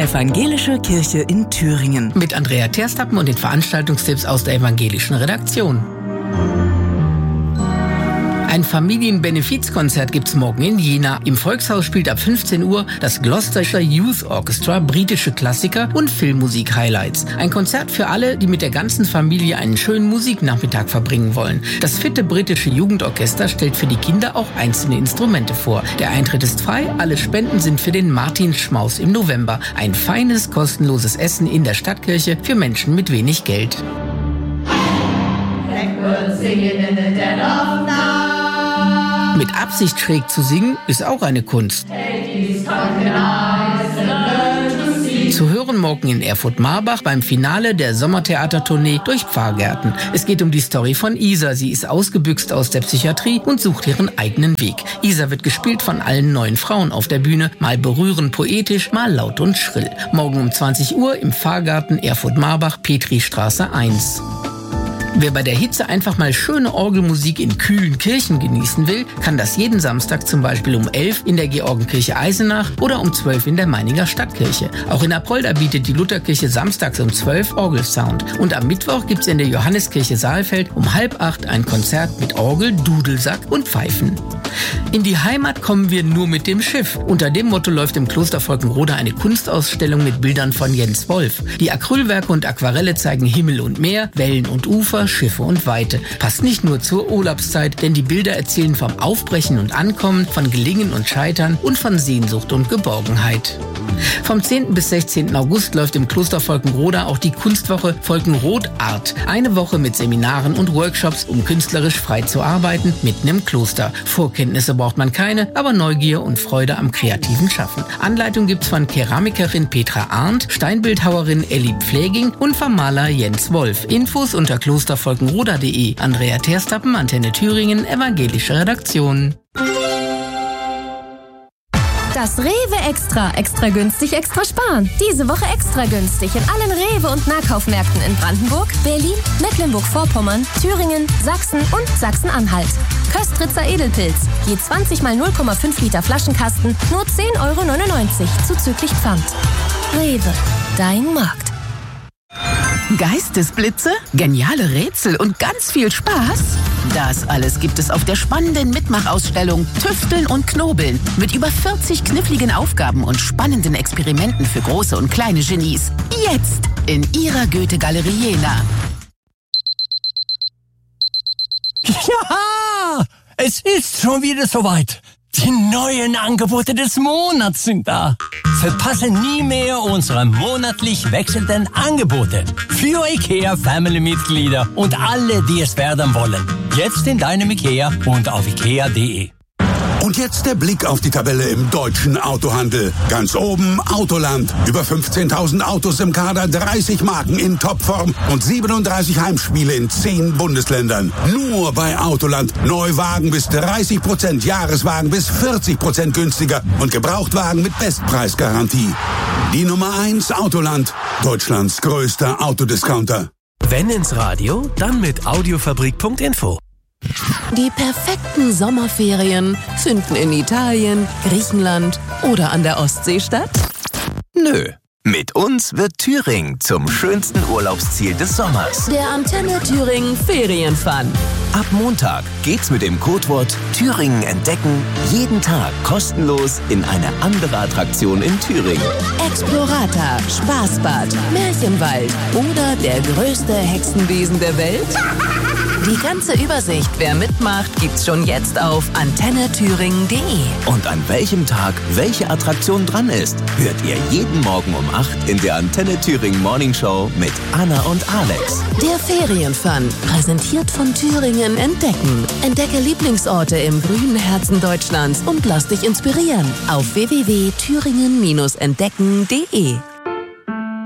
Evangelische Kirche in Thüringen. Mit Andrea Terstappen und den Veranstaltungstipps aus der evangelischen Redaktion. Ein Familienbenefizkonzert gibt's morgen in Jena. Im Volkshaus spielt ab 15 Uhr das Gloucestershire Youth Orchestra britische Klassiker und Filmmusik-Highlights. Ein Konzert für alle, die mit der ganzen Familie einen schönen Musiknachmittag verbringen wollen. Das fitte britische Jugendorchester stellt für die Kinder auch einzelne Instrumente vor. Der Eintritt ist frei, alle Spenden sind für den Martinschmaus im November. Ein feines, kostenloses Essen in der Stadtkirche für Menschen mit wenig Geld. Mit Absicht schräg zu singen, ist auch eine Kunst. Zu hören morgen in Erfurt-Marbach beim Finale der Sommertheatertournee durch Pfarrgärten. Es geht um die Story von Isa. Sie ist ausgebüxt aus der Psychiatrie und sucht ihren eigenen Weg. Isa wird gespielt von allen 9 Frauen auf der Bühne, mal berührend poetisch, mal laut und schrill. Morgen um 20 Uhr im Pfarrgarten Erfurt-Marbach, Petristraße 1. Wer bei der Hitze einfach mal schöne Orgelmusik in kühlen Kirchen genießen will, kann das jeden Samstag zum Beispiel um 11 in der Georgenkirche Eisenach oder um 12 in der Meininger Stadtkirche. Auch in Apolda bietet die Lutherkirche samstags um 12 Orgelsound. Und am Mittwoch gibt's in der Johanneskirche Saalfeld um 7:30 ein Konzert mit Orgel, Dudelsack und Pfeifen. In die Heimat kommen wir nur mit dem Schiff. Unter dem Motto läuft im Kloster Volkenroda eine Kunstausstellung mit Bildern von Jens Wolf. Die Acrylwerke und Aquarelle zeigen Himmel und Meer, Wellen und Ufer, Schiffe und Weite. Passt nicht nur zur Urlaubszeit, denn die Bilder erzählen vom Aufbrechen und Ankommen, von Gelingen und Scheitern und von Sehnsucht und Geborgenheit. Vom 10. bis 16. August läuft im Kloster Volkenroda auch die Kunstwoche Volkenrod Art. Eine Woche mit Seminaren und Workshops, um künstlerisch frei zu arbeiten, mitten im Kloster. Vorkenntnisse braucht man keine, aber Neugier und Freude am kreativen Schaffen. Anleitung gibt's von Keramikerin Petra Arndt, Steinbildhauerin Elli Pfleging und vom Maler Jens Wolf. Infos unter klostervolkenroda.de. Andrea Terstappen, Antenne Thüringen, evangelische Redaktion. Das Rewe Extra. Extra günstig, extra sparen. Diese Woche extra günstig in allen Rewe- und Nahkaufmärkten in Brandenburg, Berlin, Mecklenburg-Vorpommern, Thüringen, Sachsen und Sachsen-Anhalt. Köstritzer Edelpilz. Je 20 mal 0,5 Liter Flaschenkasten, nur 10,99 € zuzüglich Pfand. Rewe. Dein Markt. Geistesblitze, geniale Rätsel und ganz viel Spaß? Das alles gibt es auf der spannenden Mitmachausstellung Tüfteln und Knobeln mit über 40 kniffligen Aufgaben und spannenden Experimenten für große und kleine Genies. Jetzt in Ihrer Goethe-Galerie Jena. Ja, es ist schon wieder soweit. Die neuen Angebote des Monats sind da. Verpasse nie mehr unsere monatlich wechselnden Angebote für IKEA-Family-Mitglieder und alle, die es werden wollen. Jetzt in deinem IKEA und auf ikea.de. Und jetzt der Blick auf die Tabelle im deutschen Autohandel. Ganz oben Autoland. Über 15.000 Autos im Kader, 30 Marken in Topform und 37 Heimspiele in 10 Bundesländern. Nur bei Autoland. Neuwagen bis 30%, Jahreswagen bis 40% günstiger und Gebrauchtwagen mit Bestpreisgarantie. Die Nummer 1 Autoland. Deutschlands größter Autodiscounter. Wenn ins Radio, dann mit Audiofabrik.info. Die perfekten Sommerferien finden in Italien, Griechenland oder an der Ostsee statt? Nö. Mit uns wird Thüringen zum schönsten Urlaubsziel des Sommers. Der Antenne Thüringen Ferienfun. Ab Montag geht's mit dem Codewort Thüringen entdecken jeden Tag kostenlos in eine andere Attraktion in Thüringen. Explorata, Spaßbad, Märchenwald oder der größte Hexenbesen der Welt? Die ganze Übersicht, wer mitmacht, gibt's schon jetzt auf antennethüringen.de. Und an welchem Tag welche Attraktion dran ist, hört ihr jeden Morgen um 8 in der Antenne Thüringen Morning Show mit Anna und Alex. Der Ferienfun, präsentiert von Thüringen Entdecken. Entdecke Lieblingsorte im grünen Herzen Deutschlands und lass dich inspirieren auf www.thüringen-entdecken.de.